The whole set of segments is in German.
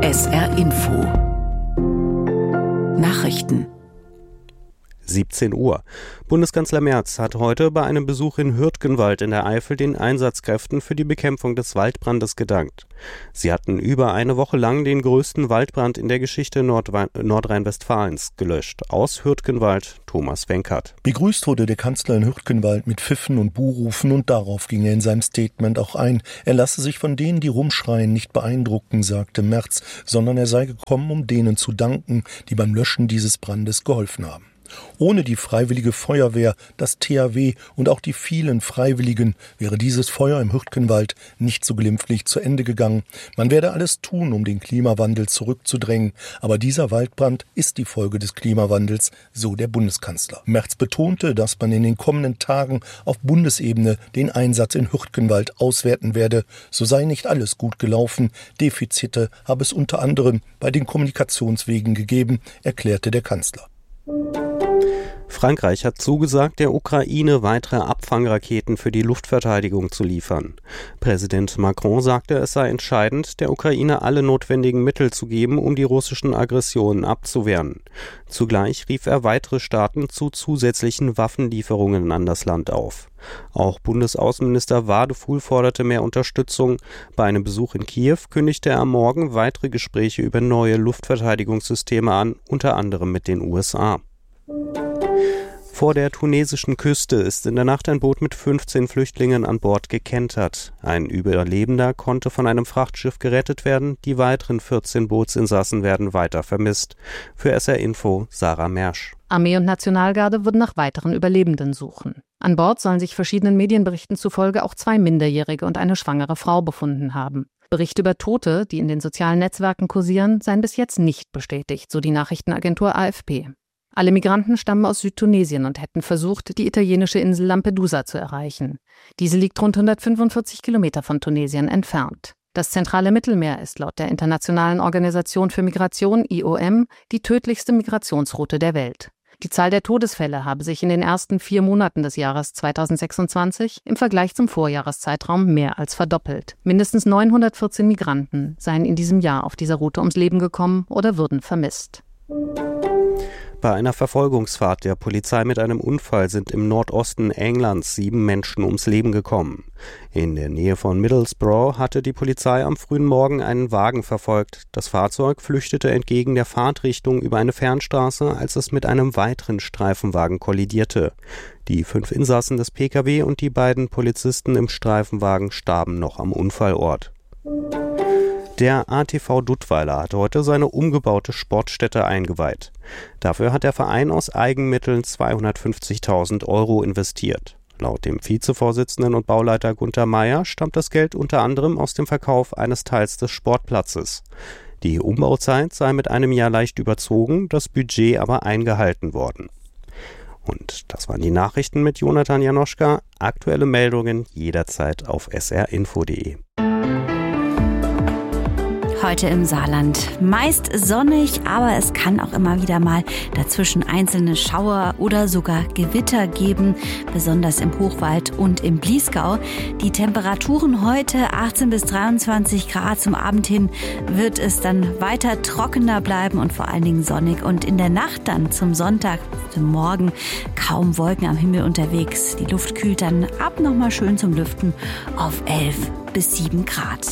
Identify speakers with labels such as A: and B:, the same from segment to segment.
A: SR Info Nachrichten
B: 17 Uhr. Bundeskanzler Merz hat heute bei einem Besuch in Hürtgenwald in der Eifel den Einsatzkräften für die Bekämpfung des Waldbrandes gedankt. Sie hatten über eine Woche lang den größten Waldbrand in der Geschichte Nordrhein-Westfalens gelöscht. Aus Hürtgenwald, Thomas Wenkert.
C: Begrüßt wurde der Kanzler in Hürtgenwald mit Pfiffen und Buhrufen und darauf ging er in seinem Statement auch ein. Er lasse sich von denen, die rumschreien, nicht beeindrucken, sagte Merz, sondern er sei gekommen, um denen zu danken, die beim Löschen dieses Brandes geholfen haben. Ohne die Freiwillige Feuerwehr, das THW und auch die vielen Freiwilligen wäre dieses Feuer im Hürtgenwald nicht so glimpflich zu Ende gegangen. Man werde alles tun, um den Klimawandel zurückzudrängen. Aber dieser Waldbrand ist die Folge des Klimawandels, so der Bundeskanzler. Merz betonte, dass man in den kommenden Tagen auf Bundesebene den Einsatz in Hürtgenwald auswerten werde. So sei nicht alles gut gelaufen. Defizite habe es unter anderem bei den Kommunikationswegen gegeben, erklärte der Kanzler.
B: Frankreich hat zugesagt, der Ukraine weitere Abfangraketen für die Luftverteidigung zu liefern. Präsident Macron sagte, es sei entscheidend, der Ukraine alle notwendigen Mittel zu geben, um die russischen Aggressionen abzuwehren. Zugleich rief er weitere Staaten zu zusätzlichen Waffenlieferungen an das Land auf. Auch Bundesaußenminister Wadefuhl forderte mehr Unterstützung. Bei einem Besuch in Kiew kündigte er am Morgen weitere Gespräche über neue Luftverteidigungssysteme an, unter anderem mit den USA. Vor der tunesischen Küste ist in der Nacht ein Boot mit 15 Flüchtlingen an Bord gekentert. Ein Überlebender konnte von einem Frachtschiff gerettet werden. Die weiteren 14 Bootsinsassen werden weiter vermisst. Für SR Info Sarah Mersch.
D: Armee und Nationalgarde würden nach weiteren Überlebenden suchen. An Bord sollen sich verschiedenen Medienberichten zufolge auch 2 Minderjährige und eine schwangere Frau befunden haben. Berichte über Tote, die in den sozialen Netzwerken kursieren, seien bis jetzt nicht bestätigt, so die Nachrichtenagentur AFP. Alle Migranten stammen aus Südtunesien und hätten versucht, die italienische Insel Lampedusa zu erreichen. Diese liegt rund 145 Kilometer von Tunesien entfernt. Das zentrale Mittelmeer ist laut der Internationalen Organisation für Migration, IOM, die tödlichste Migrationsroute der Welt. Die Zahl der Todesfälle habe sich in den ersten 4 Monaten des Jahres 2026 im Vergleich zum Vorjahreszeitraum mehr als verdoppelt. Mindestens 914 Migranten seien in diesem Jahr auf dieser Route ums Leben gekommen oder würden vermisst.
B: Bei einer Verfolgungsfahrt der Polizei mit einem Unfall sind im Nordosten Englands 7 Menschen ums Leben gekommen. In der Nähe von Middlesbrough hatte die Polizei am frühen Morgen einen Wagen verfolgt. Das Fahrzeug flüchtete entgegen der Fahrtrichtung über eine Fernstraße, als es mit einem weiteren Streifenwagen kollidierte. Die 5 Insassen des Pkw und die beiden Polizisten im Streifenwagen starben noch am Unfallort. Der ATV Duttweiler hat heute seine umgebaute Sportstätte eingeweiht. Dafür hat der Verein aus Eigenmitteln 250.000 € investiert. Laut dem Vizevorsitzenden und Bauleiter Gunter Meyer stammt das Geld unter anderem aus dem Verkauf eines Teils des Sportplatzes. Die Umbauzeit sei mit einem Jahr leicht überzogen, das Budget aber eingehalten worden. Und das waren die Nachrichten mit Jonathan Janoschka. Aktuelle Meldungen jederzeit auf srinfo.de.
E: Heute im Saarland. Meist sonnig, aber es kann auch immer wieder mal dazwischen einzelne Schauer oder sogar Gewitter geben, besonders im Hochwald und im Bliesgau. Die Temperaturen heute 18 bis 23 Grad. Zum Abend hin wird es dann weiter trockener bleiben und vor allen Dingen sonnig. Und in der Nacht dann zum Sonntag, zum Morgen, kaum Wolken am Himmel unterwegs. Die Luft kühlt dann ab nochmal schön zum Lüften auf 11 bis 7 Grad.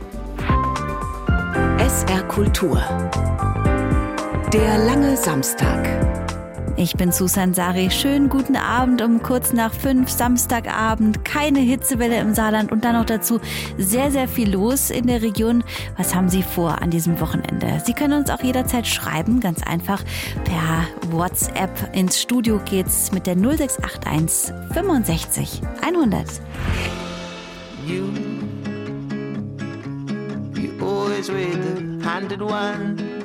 A: SR Kultur. Der lange Samstag.
E: Ich bin Susan Sari. Schönen guten Abend um kurz nach 5 Samstagabend. Keine Hitzewelle im Saarland und dann noch dazu sehr, sehr viel los in der Region. Was haben Sie vor an diesem Wochenende? Sie können uns auch jederzeit schreiben, ganz einfach per WhatsApp. Ins Studio geht's mit der 0681 65 100.
F: You always with the handed one.